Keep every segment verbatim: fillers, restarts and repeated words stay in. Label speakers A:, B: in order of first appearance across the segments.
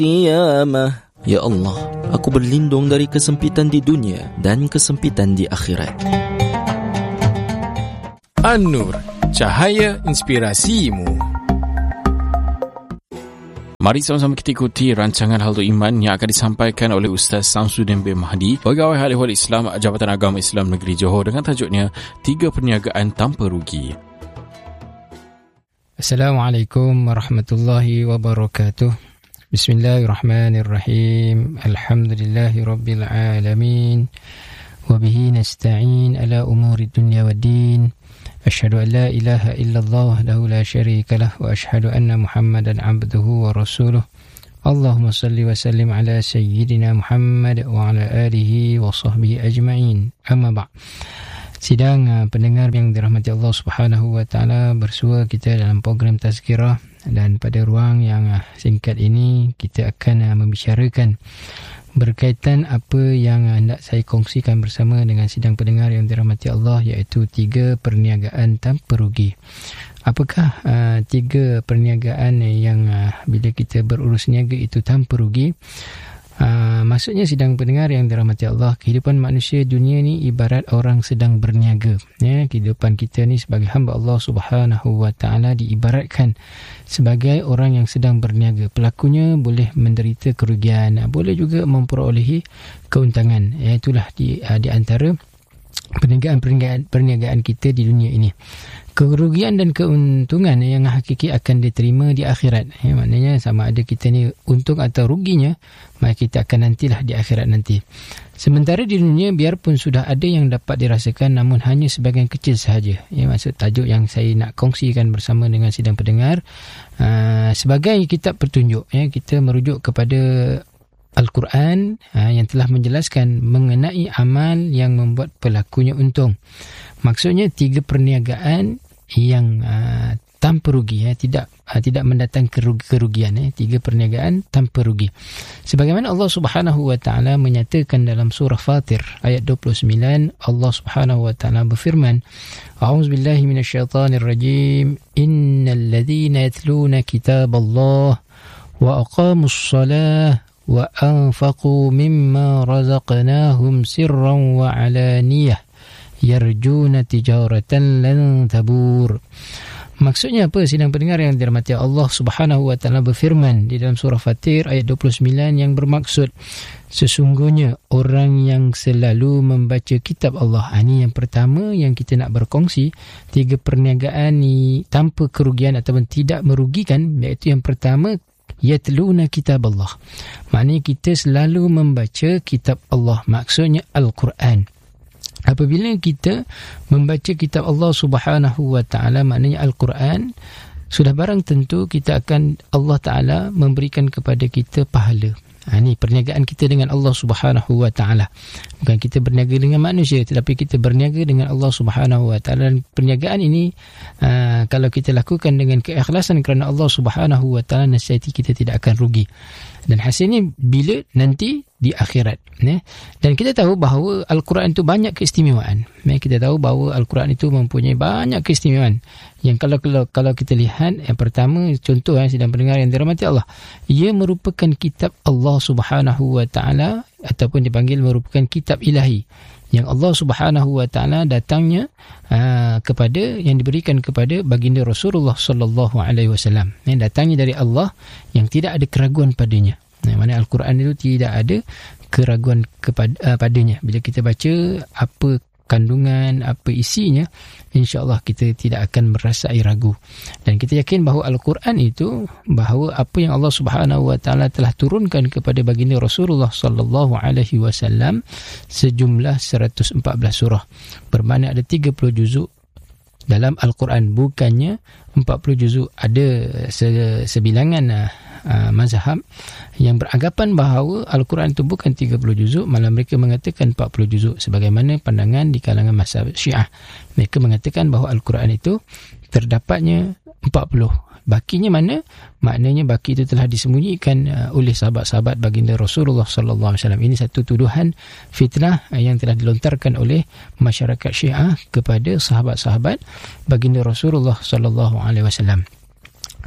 A: qiyamah. Ya Allah, aku berlindung dari kesempitan di dunia dan kesempitan di akhirat.
B: An-Nur, cahaya inspirasimu. Mari sama-sama kita ikuti rancangan Halul Iman yang akan disampaikan oleh Ustaz Samsudin bin Mahdi, Pegawai Halihul Islam Jabatan Agama Islam Negeri Johor, dengan tajuknya Tiga Perniagaan Tanpa Rugi.
C: Assalamualaikum warahmatullahi wabarakatuh. Bismillahirrahmanirrahim. Alhamdulillahi rabbil alamin. Wabihi nasta'in ala umuri dunya waddin. Asyhadu an la ilaha illallah wahdahu la syarika lah wa asyhadu anna Muhammadan abduhu wa rasuluh. Allahumma salli wa sallim ala sayyidina Muhammad wa ala alihi wa sahbihi ajma'in. Amma ba'. Sidang uh, pendengar yang dirahmati Allah Subhanahu wa taala, bersua kita dalam program Tazkirah, dan pada ruang yang uh, singkat ini kita akan uh, membicarakan berkaitan apa yang uh, hendak saya kongsikan bersama dengan sidang pendengar yang dirahmati Allah, iaitu tiga perniagaan tanpa rugi. Apakah uh, tiga perniagaan yang uh, bila kita berurus niaga itu tanpa rugi? Uh, maksudnya sidang pendengar yang dirahmati Allah, kehidupan manusia dunia ni ibarat orang sedang berniaga. Ya, kehidupan kita ni sebagai hamba Allah Subhanahu wa taala diibaratkan sebagai orang yang sedang berniaga. Pelakunya boleh menderita kerugian, boleh juga memperolehi keuntungan. Ya, itulah di uh, di antara perniagaan-perniagaan perniagaan kita di dunia ini. Kerugian dan keuntungan yang hakiki akan diterima di akhirat. Ya, maknanya sama ada kita ni untung atau ruginya, maka kita akan nantilah di akhirat nanti. Sementara di dunia, biarpun sudah ada yang dapat dirasakan, namun hanya sebahagian kecil sahaja. Ya, maksud tajuk yang saya nak kongsikan bersama dengan sidang pendengar, uh, sebagai kitab petunjuk, ya, kita merujuk kepada Al-Quran uh, yang telah menjelaskan mengenai amal yang membuat pelakunya untung. Maksudnya tiga perniagaan yang uh, tanpa rugi, ya, tidak uh, tidak mendatang kerugi, kerugian, ya, tiga perniagaan tanpa rugi. Sebagaimana Allah Subhanahu wa taala menyatakan dalam surah Fatir ayat dua puluh sembilan, Allah Subhanahu wa taala berfirman, A'udzubillahi minasyaitonirrajim, innal ladzina yatluna kitaballah wa aqamus shalah wa anfaqu mimma razaqnahum sirran wa alaniyah yarjuna tijaratan lan tabur. Maksudnya apa, sidang pendengar yang dirahmati Allah Subhanahu wa taala berfirman di dalam surah Fatir ayat dua puluh sembilan, yang bermaksud sesungguhnya orang yang selalu membaca kitab Allah. Ini yang pertama yang kita nak berkongsi, tiga perniagaan ni tanpa kerugian ataupun tidak merugikan, iaitu yang pertama, yatluna kitab Allah. Maknanya kita selalu membaca kitab Allah, maksudnya Al-Quran. Apabila kita membaca kitab Allah Subhanahu wa taala, maknanya Al-Quran, sudah barang tentu kita akan, Allah Taala memberikan kepada kita pahala. Ha, ini perniagaan kita dengan Allah Subhanahu wa taala. Bukan kita berniaga dengan manusia, tetapi kita berniaga dengan Allah Subhanahu wa taala. Dan perniagaan ini uh, kalau kita lakukan dengan keikhlasan kerana Allah Subhanahu wa taala, nescaya kita tidak akan rugi. Dan hasilnya bila nanti di akhirat, ya. Dan kita tahu bahawa Al-Quran itu banyak keistimewaan. Ya, kita tahu bahawa Al-Quran itu mempunyai banyak keistimewaan. Yang kalau kalau kalau kita lihat, yang pertama, contoh, ya, sidang pendengar yang dirahmati Allah, ia merupakan kitab Allah Subhanahu wa taala, ataupun dipanggil merupakan kitab ilahi yang Allah Subhanahu wa taala datangnya uh, kepada, yang diberikan kepada baginda Rasulullah sallallahu alaihi wasallam. Yang datangnya dari Allah, yang tidak ada keraguan padanya. Nah, mana Al-Quran itu tidak ada keraguan kepada uh, padanya. Bila kita baca apa kandungan, apa isinya, insya-Allah kita tidak akan merasai ragu. Dan kita yakin bahawa Al-Quran itu, bahawa apa yang Allah Subhanahu wa taala telah turunkan kepada baginda Rasulullah sallallahu alaihi wasallam sejumlah seratus empat belas surah. Bermakna ada tiga puluh juzuk dalam Al-Quran, bukannya empat puluh juzuk. Ada sebilangan uh, mazhab yang beranggapan bahawa Al-Quran itu bukan tiga puluh juzuk, malah mereka mengatakan empat puluh juzuk, sebagaimana pandangan di kalangan mazhab Syiah. Mereka mengatakan bahawa Al-Quran itu terdapatnya empat puluh. Bakinya mana? Maknanya baki itu telah disembunyikan uh, oleh sahabat-sahabat baginda Rasulullah sallallahu alaihi wasallam. Ini satu tuduhan fitnah uh, yang telah dilontarkan oleh masyarakat Syiah kepada sahabat-sahabat baginda Rasulullah sallallahu alaihi wasallam. Uh,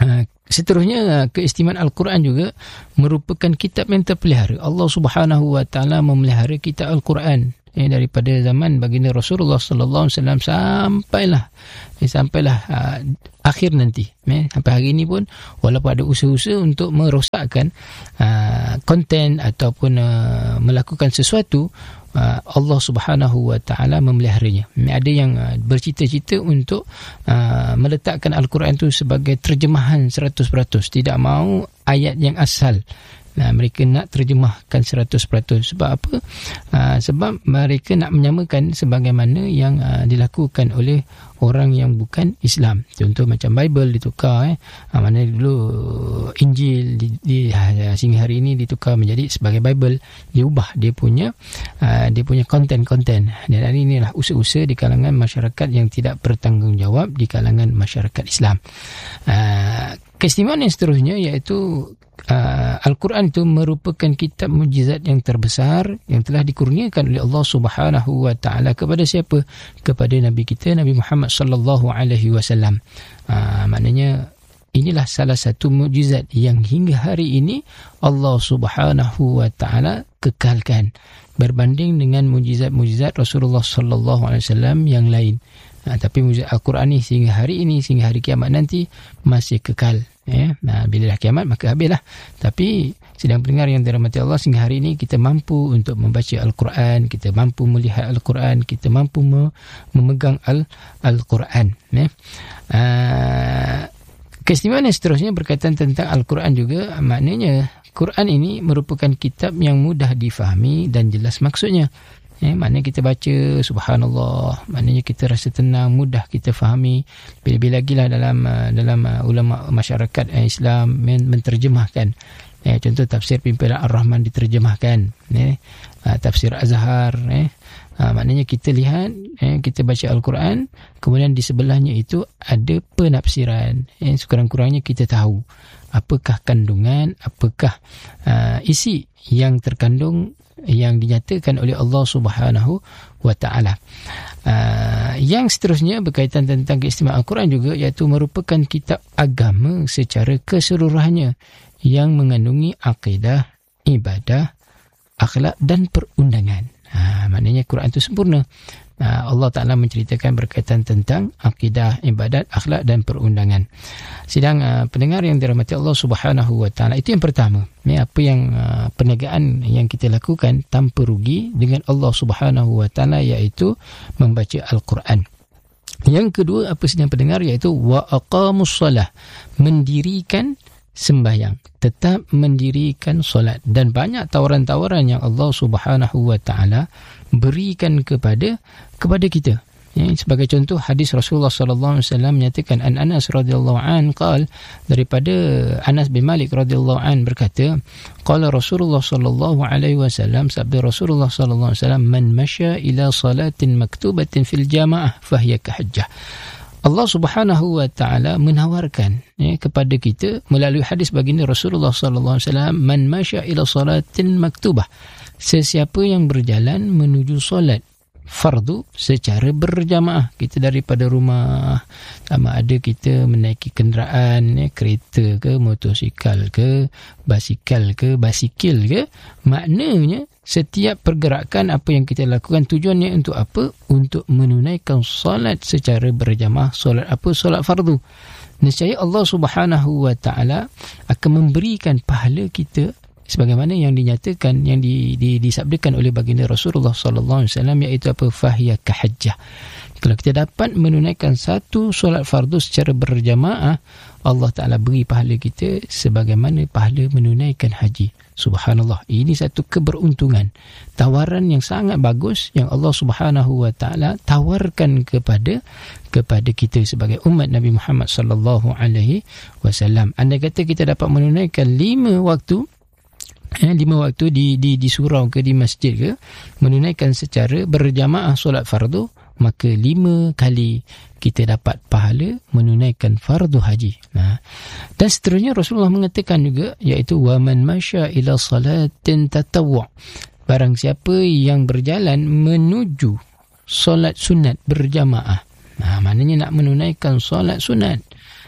C: seterusnya, keistimewaan Al-Quran juga merupakan kitab yang terpelihara. Allah Subhanahu Wa Taala memelihara kitab Al-Quran eh, daripada zaman baginda Rasulullah sallallahu alaihi wasallam sampailah eh, sampailah uh, akhir nanti. Eh, sampai hari ini pun walaupun ada usaha-usaha untuk merosakkan uh, konten ataupun uh, melakukan sesuatu, uh, Allah Subhanahu Wa Taala memeliharanya. Ada yang uh, bercita-cita untuk uh, meletakkan Al-Quran itu sebagai terjemahan seratus peratus, tidak mahu ayat yang asal. Nah, mereka nak terjemahkan seratus peratus. Sebab apa? Uh, sebab mereka nak menyamakan sebagaimana yang uh, dilakukan oleh orang yang bukan Islam. Contoh macam Bible ditukar, eh. uh, mana dulu Injil di, di uh, sehingga hari ini ditukar menjadi sebagai Bible, diubah dia punya uh, dia punya konten-konten. Dan hari inilah usaha-usaha di kalangan masyarakat yang tidak bertanggungjawab di kalangan masyarakat Islam. Uh, keistimewaan yang seterusnya iaitu Uh, Al-Quran itu merupakan kitab mukjizat yang terbesar yang telah dikurniakan oleh Allah Subhanahu Wa Taala kepada siapa? Kepada Nabi kita, Nabi Muhammad sallallahu alaihi wasallam. Uh, maknanya inilah salah satu mukjizat yang hingga hari ini Allah Subhanahu Wa Taala kekalkan berbanding dengan mukjizat-mukjizat Rasulullah sallallahu alaihi wasallam yang lain. Uh, tapi mukjizat Al-Quran ini sehingga hari ini, sehingga hari kiamat nanti masih kekal. Ya, nah, bila dah kiamat maka habislah. Tapi sedang pendengar yang dirahmati Allah, sehingga hari ini kita mampu untuk membaca Al-Quran, kita mampu melihat Al-Quran, kita mampu memegang Al- Al-Quran. Ya. Uh, keistimewaan yang seterusnya berkaitan tentang Al-Quran juga, maknanya Quran ini merupakan kitab yang mudah difahami dan jelas maksudnya. Eh, maknanya kita baca, subhanallah, maknanya kita rasa tenang, mudah kita fahami. Lebih-lebih lagi lah dalam dalam ulama masyarakat eh, Islam men- menterjemahkan. Eh, contoh tafsir Pimpinan Ar-Rahman diterjemahkan. Eh, uh, tafsir Azhar. Eh, uh, maknanya kita lihat, eh, kita baca Al-Quran, kemudian di sebelahnya itu ada penafsiran. Eh, sekurang-kurangnya kita tahu apakah kandungan, apakah uh, isi yang terkandung yang dinyatakan oleh Allah Subhanahu Wa Taala. Uh, yang seterusnya berkaitan tentang keistimewaan Al-Quran juga, iaitu merupakan kitab agama secara keseluruhannya yang mengandungi akidah, ibadah, akhlak dan perundangan. Uh, maknanya Quran itu sempurna. Uh, Allah Ta'ala menceritakan berkaitan tentang akidah, ibadat, akhlak dan perundangan. Sedang uh, pendengar yang dirahmati Allah Subhanahu Wa Ta'ala, itu yang pertama. Ya, apa yang uh, perniagaan yang kita lakukan tanpa rugi dengan Allah Subhanahu Wa Ta'ala, iaitu membaca Al-Quran. Yang kedua, apa sedang pendengar, iaitu wa aqamus salah, mendirikan sembahyang, tetap mendirikan solat. Dan banyak tawaran-tawaran yang Allah Subhanahu Wa Ta'ala berikan kepada kepada kita. Ya, sebagai contoh, hadis Rasulullah sallallahu alaihi wasallam menyatakan, an Anas radhiyallahu an qal, daripada Anas bin Malik radhiyallahu an berkata, qala Rasulullah sallallahu alaihi wasallam, sabda Rasulullah sallallahu alaihi wasallam, man masya ila salatin maktubatin fil jamaah fahiya kahajjah. Allah Subhanahu Wa Taala menawarkan ya, kepada kita melalui hadis baginda Rasulullah sallallahu alaihi wasallam, man masya ila salatin maktubah, sesiapa yang berjalan menuju solat fardu secara berjamaah. Kita daripada rumah, sama ada kita menaiki kenderaan, ya, kereta ke, motosikal ke, basikal ke, basikil ke, maknanya setiap pergerakan apa yang kita lakukan tujuannya untuk apa? Untuk menunaikan solat secara berjamaah. Solat apa? Solat fardu. Nescaya Allah Subhanahu Wa Taala akan memberikan pahala kita sebagaimana yang dinyatakan, yang di, di, disabdakan oleh baginda Rasulullah sallallahu alaihi wasallam, iaitu apa? Fahiya kahajjah. Kalau kita dapat menunaikan satu solat fardu secara berjamaah, Allah Ta'ala beri pahala kita sebagaimana pahala menunaikan haji. Subhanallah, ini satu keberuntungan, tawaran yang sangat bagus yang Allah Subhanahu Wa Ta'ala tawarkan kepada kepada kita sebagai umat Nabi Muhammad sallallahu alaihi wasallam. Andai kata kita dapat menunaikan lima waktu, Eh, lima waktu di, di, di surau ke, di masjid ke, menunaikan secara berjamaah solat fardu, maka lima kali kita dapat pahala menunaikan fardu haji. Nah, dan seterusnya Rasulullah mengatakan juga, iaitu wa man masya ila salatin tatawwu', barang siapa yang berjalan menuju solat sunat berjamaah. Nah, maknanya nak menunaikan solat sunat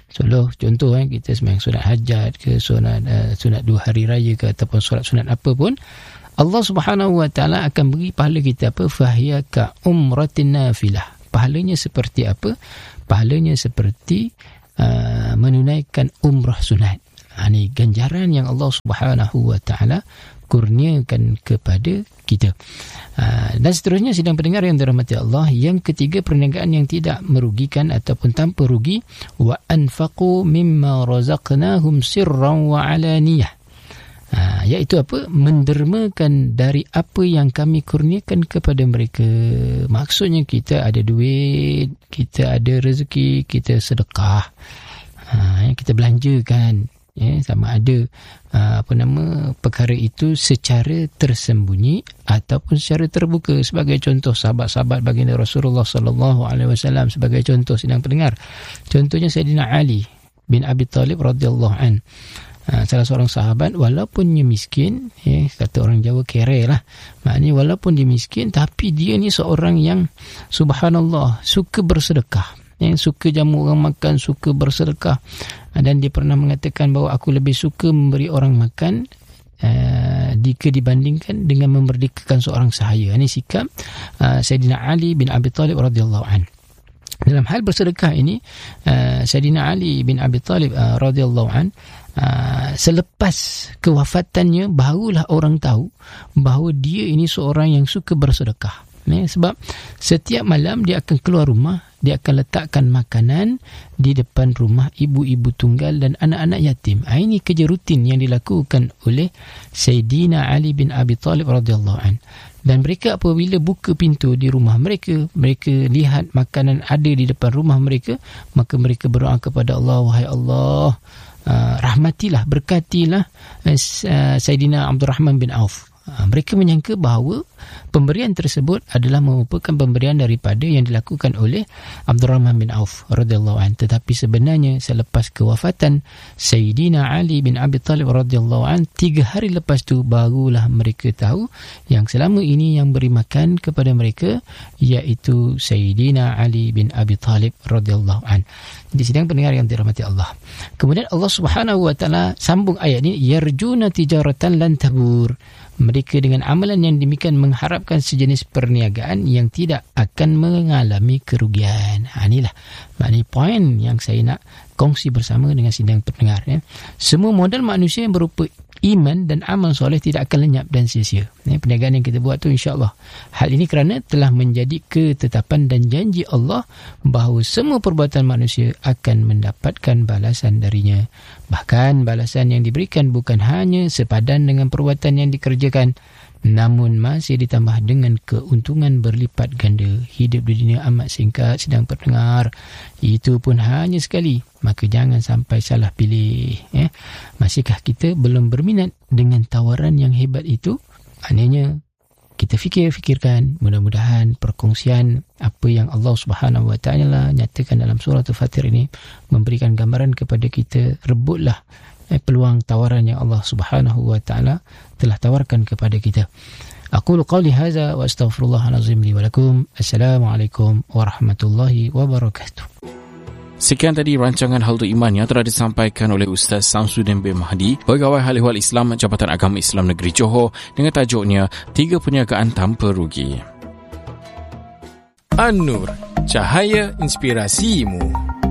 C: Soloh contoh eh, kita sembahyang sunat hajat ke, sunat uh, sunat dua hari raya ke, ataupun solat sunat apa pun, Allah Subhanahu Wa Taala akan beri pahala kita apa? Fahiya ka umratin nafilah. Pahalanya seperti apa? Pahalanya seperti uh, menunaikan umrah sunat. Ha, ini ganjaran yang Allah Subhanahu Wa Taala kurniakan kepada kita. Uh, dan seterusnya sidang pendengar yang dirahmati Allah, yang ketiga perniagaan yang tidak merugikan ataupun tanpa rugi, wa anfaqu mimma razaqnahum sirran wa alaniyah. Uh, iaitu apa? Mendermakan dari apa yang kami kurniakan kepada mereka. Maksudnya kita ada duit, kita ada rezeki, kita sedekah, uh, kita belanjakan. Ya, sama ada uh, apa nama perkara itu secara tersembunyi ataupun secara terbuka. Sebagai contoh, sahabat-sahabat baginda Rasulullah sallallahu alaihi wasallam sebagai contoh sidang pendengar. Contohnya Sayyidina Ali bin Abi Talib radhiyallahu an. Uh, salah seorang sahabat, walaupun dia miskin, ya, kata orang Jawa kere lah. Maknanya walaupun dia miskin, tapi dia ni seorang yang subhanallah suka bersedekah. Yang suka jamu orang makan, suka bersedekah. Dan dia pernah mengatakan bahawa aku lebih suka memberi orang makan uh, jika dibandingkan dengan memerdekakan seorang sahaya. Ini sikap uh, Sayyidina Ali bin Abi Talib radhiyallahu anhu. Dalam hal bersedekah ini, uh, Sayyidina Ali bin Abi Talib uh, radhiyallahu anhu, uh, selepas kewafatannya barulah orang tahu bahawa dia ini seorang yang suka bersedekah. Ya, sebab setiap malam dia akan keluar rumah, dia akan letakkan makanan di depan rumah ibu-ibu tunggal dan anak-anak yatim. Ini kerja rutin yang dilakukan oleh Sayyidina Ali bin Abi Talib radhiyallahu anhu. Dan mereka apabila buka pintu di rumah mereka, mereka lihat makanan ada di depan rumah mereka, maka mereka berdoa kepada Allah, wahai Allah, uh, rahmatilah, berkatilah uh, Sayyidina Abdul Rahman bin Auf. Mereka menyangka bahawa pemberian tersebut adalah merupakan pemberian daripada yang dilakukan oleh Abdurrahman bin Auf radhiyallahu anhu. Tetapi sebenarnya selepas kewafatan Sayyidina Ali bin Abi Talib radhiyallahu anhu, tiga hari lepas tu barulah mereka tahu yang selama ini yang beri makan kepada mereka iaitu Sayyidina Ali bin Abi Talib radhiyallahu anhu. Jadi sidang pendengar yang dirahmati Allah. Kemudian Allah Subhanahu Wa Taala sambung ayat ini, yarjuna tijaratan lan tabur. Mereka dengan amalan yang demikian mengharapkan sejenis perniagaan yang tidak akan mengalami kerugian. Ha, inilah maknanya poin yang saya nak kongsi bersama dengan sidang pendengar. Ya. Semua modal manusia yang berupa iman dan amal soleh tidak akan lenyap dan sia-sia. Ya, perniagaan yang kita buat tu insya-Allah. Hal ini kerana telah menjadi ketetapan dan janji Allah bahawa semua perbuatan manusia akan mendapatkan balasan darinya. Bahkan balasan yang diberikan bukan hanya sepadan dengan perbuatan yang dikerjakan, namun masih ditambah dengan keuntungan berlipat ganda. Hidup di dunia amat singkat, sedang pendengar, itu pun hanya sekali. Maka jangan sampai salah pilih. Ya. Masihkah kita belum berminat dengan tawaran yang hebat itu? Maknanya kita fikir-fikirkan, mudah-mudahan perkongsian apa yang Allah Subhanahu Wa Taala nyatakan dalam surah Al-Fatir ini memberikan gambaran kepada kita, rebutlah eh, peluang tawaran yang Allah Subhanahu Wa Taala telah tawarkan kepada kita. Aqulu qawli hadza wa astaghfirullahal azim li wa lakum. Assalamualaikum warahmatullahi wabarakatuh.
B: Sekian tadi rancangan Hal Iman yang telah disampaikan oleh Ustaz Samsudin bin Mahdi, Pegawai Hal Ehwal Islam Jabatan Agama Islam Negeri Johor, dengan tajuknya Tiga Perniagaan Tanpa Rugi.
D: An-Nur, cahaya inspirasimu.